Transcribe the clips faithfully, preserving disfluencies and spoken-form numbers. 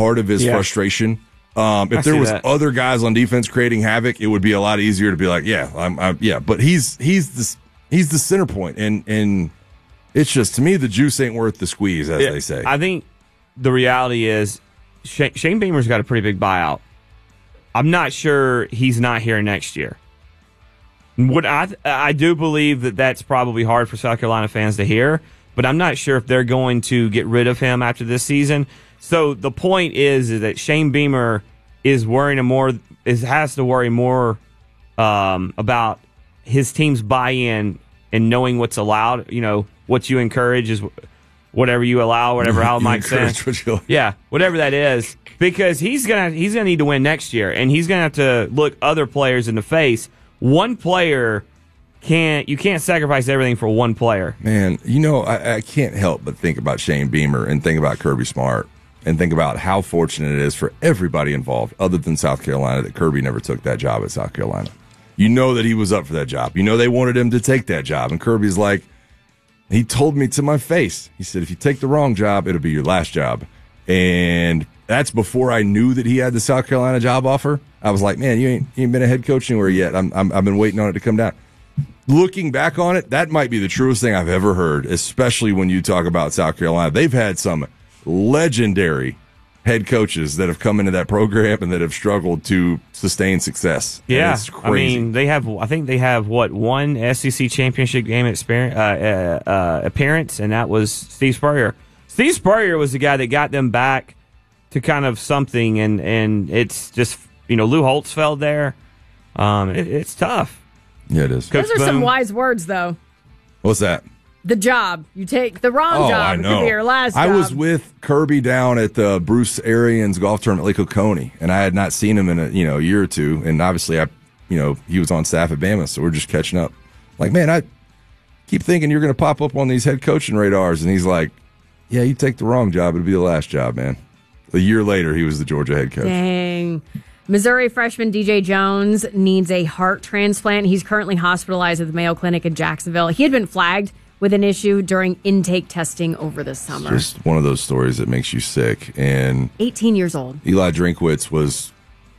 part of his yeah. frustration. Um, if I there was that. other guys on defense creating havoc, it would be a lot easier to be like, yeah, I'm, I'm yeah. But he's he's the he's the center point, and and it's just, to me, the juice ain't worth the squeeze, as yeah, they say. I think the reality is Shane, Shane Beamer's got a pretty big buyout. I'm not sure he's not here next year. What I I do believe that that's probably hard for South Carolina fans to hear, but I'm not sure if they're going to get rid of him after this season. So the point is, is that Shane Beamer is worrying a more is has to worry more um, about his team's buy-in and knowing what's allowed. You know, what you encourage is whatever you allow, whatever Al Mike said. Yeah, whatever that is, because he's gonna he's gonna need to win next year, and he's gonna have to look other players in the face. One player can't you can't sacrifice everything for one player. Man, you know, I, I can't help but think about Shane Beamer and think about Kirby Smart. And think about how fortunate it is for everybody involved, other than South Carolina, that Kirby never took that job at South Carolina. You know that he was up for that job. You know they wanted him to take that job. And Kirby's like, he told me to my face. He said, if you take the wrong job, it'll be your last job. And that's before I knew that he had the South Carolina job offer. I was like, man, you ain't, you ain't been a head coach anywhere yet. I'm, I'm, I've been waiting on it to come down. Looking back on it, that might be the truest thing I've ever heard, especially when you talk about South Carolina. They've had some legendary head coaches that have come into that program and that have struggled to sustain success. Yeah, I mean, they have. I think they have what one S E C championship game experience, uh, uh, uh, appearance, and that was Steve Spurrier. Steve Spurrier was the guy that got them back to kind of something, and and it's just, you know, Lou Holtzfeld there. Um, it, it's tough. Yeah, it is. Those are Boom. some wise words, though. What's that? The job. You take the wrong oh, job. I know. It could be your last I job. was with Kirby down at the Bruce Arians golf tournament at Lake Oconee, and I had not seen him in a you know a year or two. And obviously, I you know he was on staff at Bama, so we're just catching up. Like, man, I keep thinking you're going to pop up on these head coaching radars, and he's like, yeah, you take the wrong job, it'll be the last job, man. A year later, he was the Georgia head coach. Dang. Missouri freshman D J Jones needs a heart transplant. He's currently hospitalized at the Mayo Clinic in Jacksonville. He had been flagged with an issue during intake testing over the summer. It's just one of those stories that makes you sick. And eighteen years old. Eli Drinkwitz was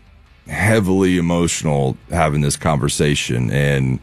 heavily emotional having this conversation, and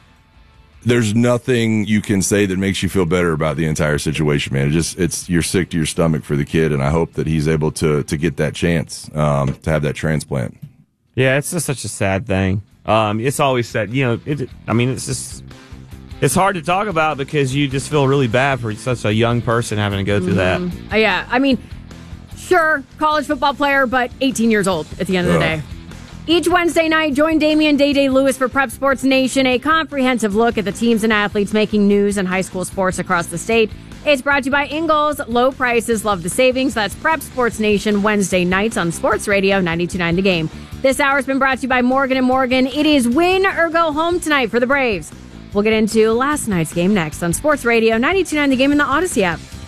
there's nothing you can say that makes you feel better about the entire situation, man. It just it's you're sick to your stomach for the kid, and I hope that he's able to to get that chance um, to have that transplant. Yeah, it's just such a sad thing. Um, it's always sad, you know. It, I mean, it's just it's hard to talk about because you just feel really bad for such a young person having to go through Mm-hmm. that. Uh, yeah, I mean, sure, college football player, but eighteen years old at the end of the Ugh. day. Each Wednesday night, join Damian Day-Day Lewis for Prep Sports Nation, a comprehensive look at the teams and athletes making news in high school sports across the state. It's brought to you by Ingalls. Low prices, love the savings. That's Prep Sports Nation, Wednesday nights on Sports Radio ninety-two point nine The Game. This hour has been brought to you by Morgan and Morgan. It is win or go home tonight for the Braves. We'll get into last night's game next on Sports Radio ninety-two point nine The Game in the Odyssey app.